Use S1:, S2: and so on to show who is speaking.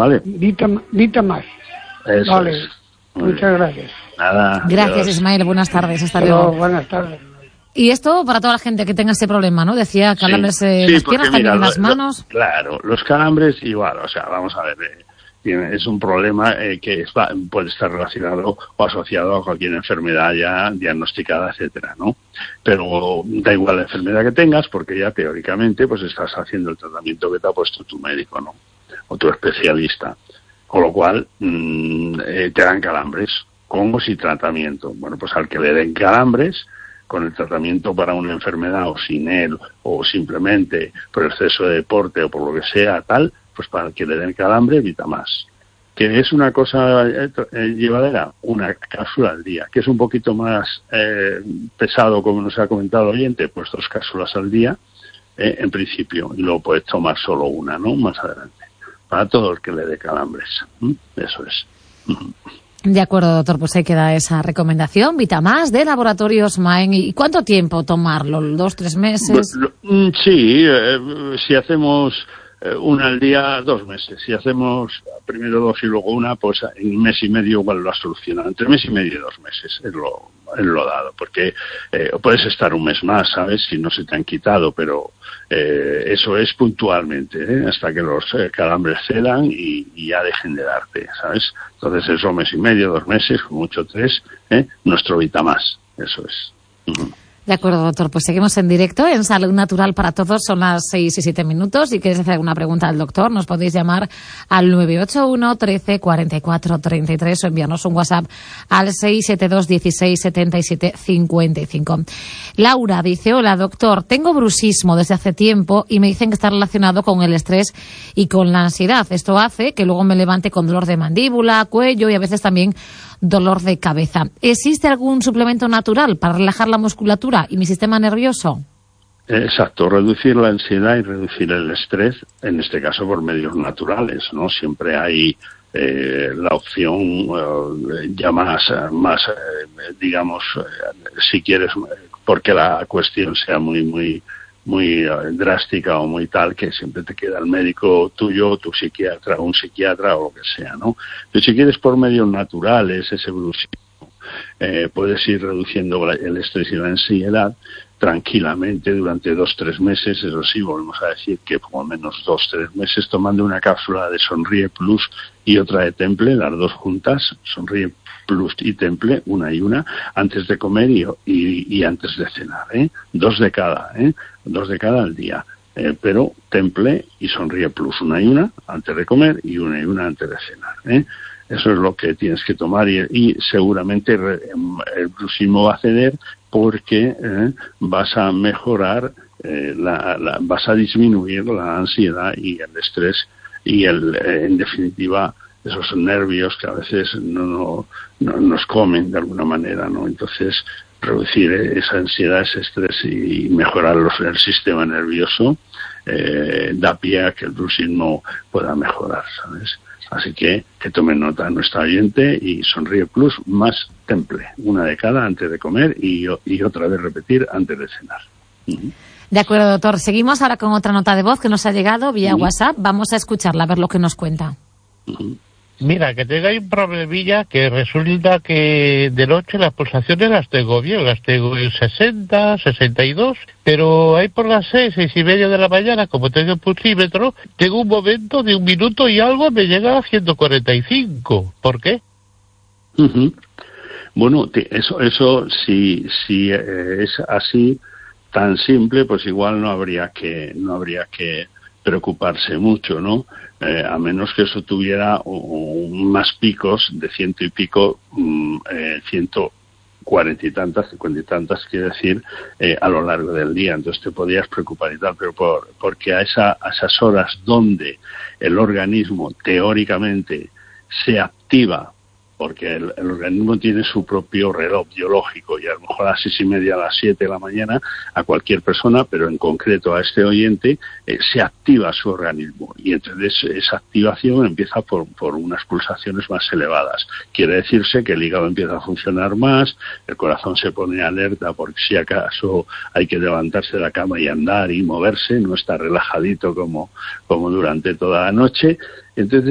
S1: ¿vale?
S2: Vitamas.
S1: Eso
S2: vale.
S1: es.
S2: Muchas gracias.
S1: Nada.
S3: Gracias,
S1: Dios.
S3: Ismael. Buenas tardes. Hasta luego.
S2: Buenas tardes.
S3: Y esto para toda la gente que tenga ese problema, ¿no? Decía calambres en las piernas, también en las manos.
S1: Claro, los calambres igual, o sea, vamos a ver, es un problema que puede estar relacionado o asociado a cualquier enfermedad ya diagnosticada, etcétera, ¿no? Pero da igual la enfermedad que tengas, porque ya teóricamente pues estás haciendo el tratamiento que te ha puesto tu médico, ¿no? O tu especialista. Con lo cual, te dan calambres, con o sin tratamiento. Bueno, pues al que le den calambres, con el tratamiento para una enfermedad o sin él, o simplemente por exceso de deporte o por lo que sea, tal, pues para el que le den calambre, Vitamas. Que es una cosa llevadera, una cápsula al día. Que es un poquito más pesado, como nos ha comentado el oyente, pues 2 cápsulas al día, en principio, y luego puedes tomar solo una, ¿no? Más adelante. Para todo el que le dé calambres. Eso es.
S3: De acuerdo, doctor, pues ahí queda esa recomendación. Vitamas de Laboratorios Maen. ¿Y cuánto tiempo tomarlo? ¿2, 3 meses?
S1: Sí, si hacemos una al día, 2 meses. Si hacemos primero 2 y luego una, pues en 1 mes y medio igual lo ha solucionado. Entre 1 mes y medio y 2 meses es lo dado. Porque puedes estar 1 mes más, ¿sabes? Si no se te han quitado, pero eso es puntualmente, hasta que los calambres cedan y ya dejen de darte, ¿sabes? Entonces eso, 1 mes y medio, 2 meses, con mucho 3, nuestro Vitamas, eso es.
S3: De acuerdo, doctor. Pues seguimos en directo en Salud Natural para Todos. Son las 6:07. Si queréis hacer alguna pregunta al doctor, nos podéis llamar al 981 13 44 33 o enviarnos un WhatsApp al 672 16 77 55. Laura dice: hola, doctor. Tengo bruxismo desde hace tiempo y me dicen que está relacionado con el estrés y con la ansiedad. Esto hace que luego me levante con dolor de mandíbula, cuello y a veces también dolor de cabeza. ¿Existe algún suplemento natural para relajar la musculatura y mi sistema nervioso?
S1: Exacto, reducir la ansiedad y reducir el estrés, en este caso por medios naturales, ¿no? Siempre hay la opción ya más digamos, si quieres, porque la cuestión sea muy drástica o muy tal, que siempre te queda el médico tuyo, tu psiquiatra, un psiquiatra o lo que sea, ¿no? Pero si quieres por medios naturales, ese bruxismo, puedes ir reduciendo el estrés y la ansiedad tranquilamente durante 2-3 meses. Eso sí, volvemos a decir que por lo menos 2-3 meses tomando una cápsula de Sonríe Plus y otra de Temple, las dos juntas, Sonríe Plus y Temple, una y una, antes de comer y antes de cenar, 2 de cada, 2 de cada al día. Pero Temple y Sonríe Plus, una y una antes de comer y una antes de cenar. Eso es lo que tienes que tomar y seguramente el bruxismo va a ceder porque vas a mejorar, vas a disminuir la ansiedad y el estrés y en definitiva esos nervios que a veces no nos comen de alguna manera, ¿no? Entonces reducir esa ansiedad, ese estrés y mejorar el sistema nervioso da pie a que el bruxismo pueda mejorar, ¿sabes? Así que tomen nota nuestra oyente y Sonríe Plus más Temple, una de cada antes de comer y otra vez repetir antes de cenar.
S3: De acuerdo, doctor. Seguimos ahora con otra nota de voz que nos ha llegado vía WhatsApp. Vamos a escucharla, a ver lo que nos cuenta.
S4: Mira, que tengo ahí un problemilla que resulta que de noche las pulsaciones las tengo bien, las tengo en 60, 62, pero ahí por las 6:30 de la mañana, como tengo el pulsímetro, tengo un momento de 1 minuto y algo, me llega a 145. ¿Por qué?
S1: Bueno, eso si es así tan simple, pues igual no habría que preocuparse mucho, ¿no? A menos que eso tuviera más picos de 100 y pico, 140 y tantas, 50 y tantas, quiere decir, a lo largo del día. Entonces te podrías preocupar y tal, pero porque a esas horas donde el organismo teóricamente se activa, porque el organismo tiene su propio reloj biológico y a lo mejor a las 6:30, a las 7 de la mañana a cualquier persona, pero en concreto a este oyente, se activa su organismo y entonces esa activación empieza por unas pulsaciones más elevadas. Quiere decirse que el hígado empieza a funcionar más, el corazón se pone alerta porque si acaso hay que levantarse de la cama y andar y moverse, no está relajadito como durante toda la noche. Entonces